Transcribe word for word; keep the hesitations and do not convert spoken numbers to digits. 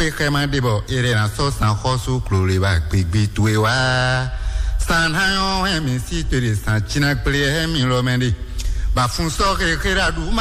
pe kema debo ere na so san khosu klole ba gbegbe tuwe wa san hayon he mi si tere san china ple he mi lo mendi ba fun so ke kera du